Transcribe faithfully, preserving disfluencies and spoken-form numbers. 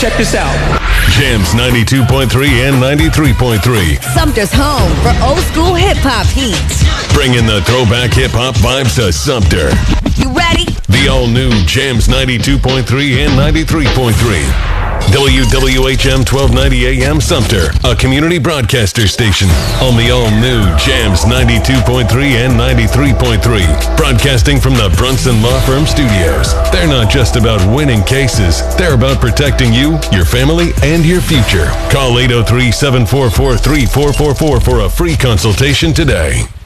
check this out. Jams ninety-two point three and ninety-three point three. Sumter's home for old school hip hop heat. Bringing the throwback hip hop vibes to Sumter. You ready? The all new Jams ninety-two point three and ninety-three point three. W W H M twelve ninety A M Sumter, a community broadcaster station on the all-new Jams ninety-two point three and ninety-three point three. Broadcasting from the Brunson Law Firm Studios. They're not just about winning cases. They're about protecting you, your family, and your future. Call eight oh three, seven four four, three four four four for a free consultation today.